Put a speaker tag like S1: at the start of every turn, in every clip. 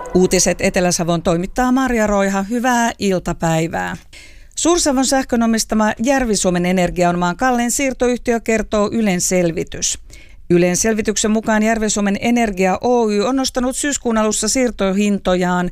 S1: Uutiset Etelä-Savon toimittaa Marja Roiha. Hyvää iltapäivää. Suur-Savon sähkön omistama Järvi-Suomen Energia on maan kallein siirtoyhtiö, kertoo Ylen selvitys. Ylen selvityksen mukaan Järvi-Suomen Energia Oy on nostanut syyskuun alussa siirtohintojaan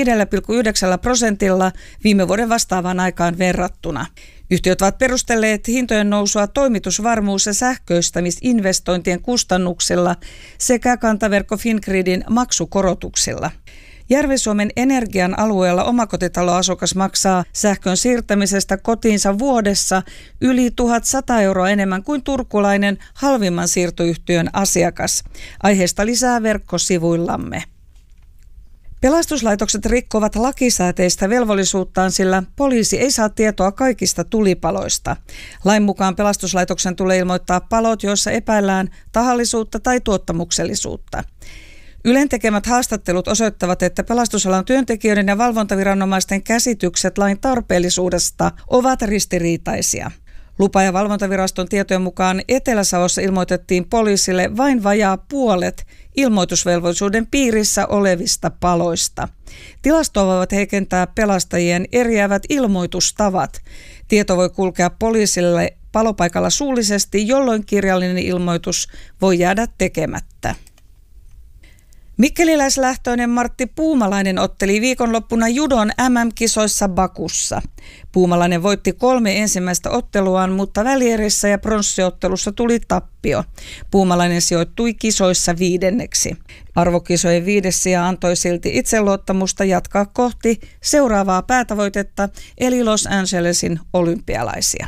S1: 5,9% viime vuoden vastaavaan aikaan verrattuna. Yhtiöt ovat perustelleet hintojen nousua toimitusvarmuus- ja sähköistämisinvestointien kustannuksilla sekä kantaverkko Fingridin maksukorotuksilla. Järvi-Suomen Energian alueella omakotitaloasukas maksaa sähkön siirtämisestä kotiinsa vuodessa yli 1100 € enemmän kuin turkulainen halvimman siirtoyhtiön asiakas. Aiheesta lisää verkkosivuillamme. Pelastuslaitokset rikkovat lakisääteistä velvollisuuttaan, sillä poliisi ei saa tietoa kaikista tulipaloista. Lain mukaan pelastuslaitoksen tulee ilmoittaa palot, joissa epäillään tahallisuutta tai tuottamuksellisuutta. Ylen tekemät haastattelut osoittavat, että pelastusalan työntekijöiden ja valvontaviranomaisten käsitykset lain tarpeellisuudesta ovat ristiriitaisia. Lupa- ja valvontaviraston tietojen mukaan Etelä-Savossa ilmoitettiin poliisille vain vajaa puolet ilmoitusvelvollisuuden piirissä olevista paloista. Tilastoa voivat heikentää pelastajien eriävät ilmoitustavat. Tieto voi kulkea poliisille palopaikalla suullisesti, jolloin kirjallinen ilmoitus voi jäädä tekemättä. Mikkeliläislähtöinen Martti Puumalainen otteli viikonloppuna judon MM-kisoissa Bakussa. Puumalainen voitti 3 ensimmäistä otteluaan, mutta välierissä ja pronssiottelussa tuli tappio. Puumalainen sijoittui kisoissa 5. Arvokisojen 5. sija antoi silti itseluottamusta jatkaa kohti seuraavaa päätavoitetta, eli Los Angelesin olympialaisia.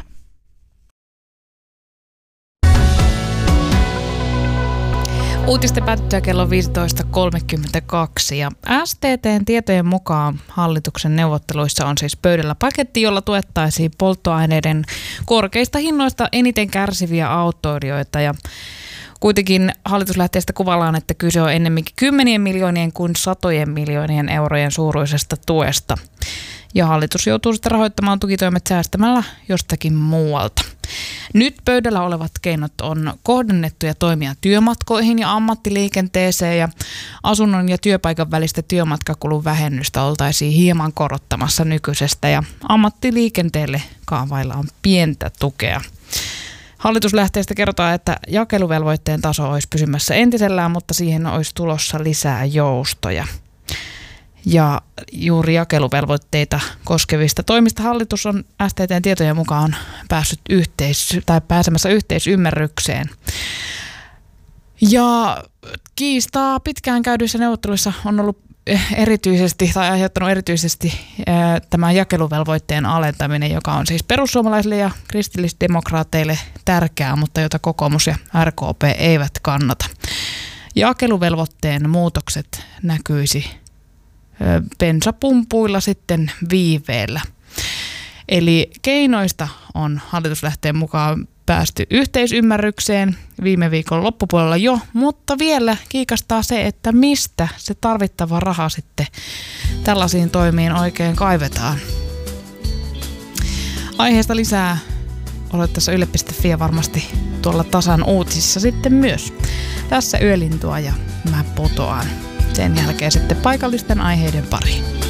S2: Uutisten päättyy kello 15.32 ja STT:n tietojen mukaan hallituksen neuvotteluissa on siis pöydällä paketti, jolla tuettaisiin polttoaineiden korkeista hinnoista eniten kärsiviä autoilijoita ja kuitenkin hallituslähteestä kuvaillaan, että kyse on ennemminkin 10 miljoonien kuin 100 miljoonien eurojen suuruisesta tuesta. Ja hallitus joutuu sitten rahoittamaan tukitoimet säästämällä jostakin muualta. Nyt pöydällä olevat keinot on kohdennettuja toimia työmatkoihin ja ammattiliikenteeseen ja asunnon ja työpaikan välistä työmatkakulun vähennystä oltaisiin hieman korottamassa nykyisestä ja ammattiliikenteelle kaavaillaan pientä tukea. Hallituslähteestä kerrotaan, että jakeluvelvoitteen taso olisi pysymässä entisellään, mutta siihen olisi tulossa lisää joustoja. Ja juuri jakeluvelvoitteita koskevista toimista hallitus on STT:n tietojen mukaan pääsemässä yhteisymmärrykseen. Ja kiistaa pitkään käydyissä neuvotteluissa on ollut aiheuttanut erityisesti tämä jakeluvelvoitteen alentaminen, joka on siis perussuomalaisille ja kristillisdemokraateille tärkeää, mutta jota kokoomus ja RKP eivät kannata. Jakeluvelvoitteen muutokset näkyisi bensapumpuilla sitten viiveellä. Eli keinoista on hallituslähteen mukaan päästy yhteisymmärrykseen viime viikon loppupuolella jo, mutta vielä kiikastaa se, että mistä se tarvittava raha sitten tällaisiin toimiin oikein kaivetaan. Aiheesta lisää olet Yle.fi ja varmasti tuolla tasan uutisissa sitten myös. Tässä Yölintua ja mä putoan. Sen jälkeen sitten paikallisten aiheiden pariin.